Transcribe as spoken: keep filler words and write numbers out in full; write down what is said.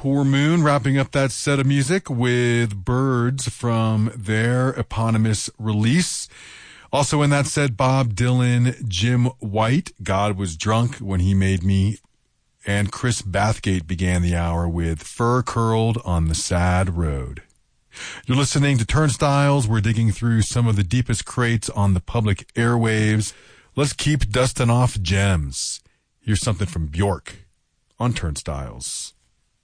Poor Moon wrapping up that set of music with Birds from their eponymous release. Also in that set, Bob Dylan, Jim White, God Was Drunk When He Made Me, and Chris Bathgate began the hour with Fur Curled on the Sad Road. You're listening to Turnstiles. We're digging through some of the deepest crates on the public airwaves. Let's keep dusting off gems. Here's something from Bjork on Turnstiles.